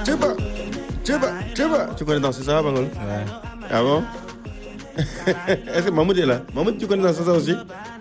Tu connais danser ça, Bangol? Ouais. Ah bon? Est-ce que Mahmoud est là? Mahmoud, tu connais danser ça aussi?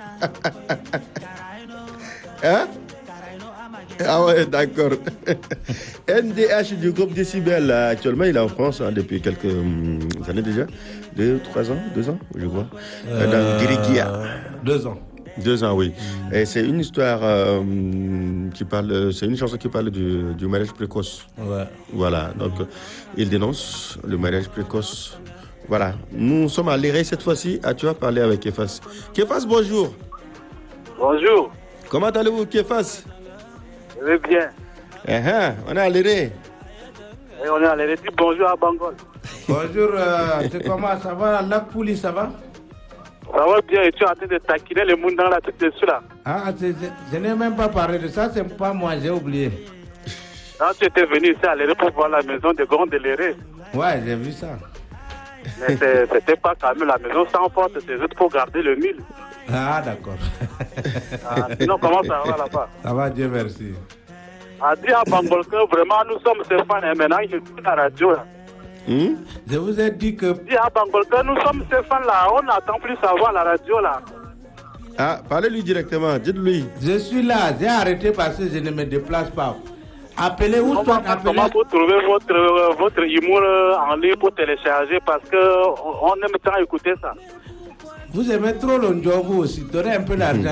Hein? Ah ouais, d'accord. NDH du groupe Décibel, actuellement, il est en France depuis quelques années déjà. 3 ans, 2 ans, je crois. Dans Guirigia. 2 ans. 2 ans, oui. Et c'est une histoire qui parle, c'est une chanson qui parle du mariage précoce. Ouais. Voilà, donc il dénonce le mariage précoce. Voilà, nous sommes à Léré cette fois-ci. Tu vas parler avec Kefas. Kefas, bonjour. Bonjour. Comment allez-vous, Kefas? Je vais bien. On est à Léré. Et on est allé dire bonjour à Bangol. Bonjour, comment ça va? La poulie, ça va? Ça va bien et tu es en train de taquiner le monde dans la tête dessus là. Ah, je n'ai même pas parlé de ça, c'est pas moi, j'ai oublié. Quand tu étais venu ici à Léré pour voir la maison de Grand de Léré. Ouais, j'ai vu ça. Mais c'était pas quand même la maison sans porte, c'est juste pour garder le mille. Ah, d'accord. Sinon, comment ça va là-bas? Ça va, Dieu merci. Dis à Bangol que vraiment nous sommes ses fans et maintenant je suis à la radio là. Je vous ai dit que... Dis à Bangol que nous sommes ses fans là, on n'attend plus savoir la radio là. Ah, parlez-lui directement, dites-lui. Je suis là, j'ai arrêté parce que je ne me déplace pas. Appelez où soit appelez. Comment vous trouvez votre humour en ligne pour télécharger parce qu'on aime tant écouter ça. Vous aimez trop le job vous aussi, donnez un peu d'argent.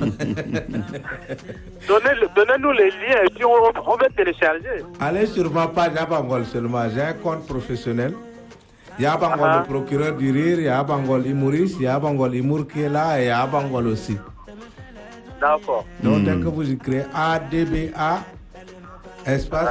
Donnez-nous les liens et puis on va télécharger. Allez sur ma page Abangol seulement, j'ai un compte professionnel. Il y a Abangol le procureur du rire, il y a Abangol Imouris, il y a Abangol Imour qui est là et il y a Abangol aussi. D'accord. Donc dès que vous écrivez ADBA, espace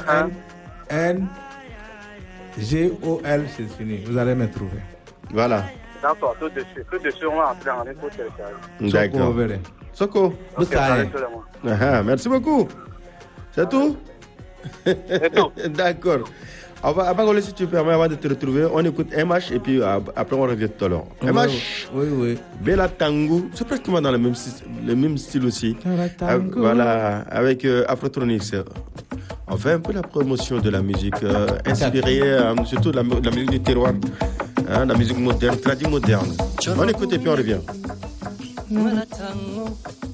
NGOL, c'est fini, vous allez me trouver. Voilà. D'accord, tout de suite on va entrer en ligne pour télécharger. D'accord. Soko. Okay, merci beaucoup. C'est tout? C'est tout. D'accord. Avant, si tu permets, avant de te retrouver, on écoute MH et puis après on revient tout à l'heure. MH. Oui. Bella Tango, c'est pratiquement dans le même style aussi. Voilà, avec Afrotronics. On fait un peu la promotion de la musique inspirée, surtout de la musique du terroir, la musique moderne, tradie moderne. On écoute et puis on revient.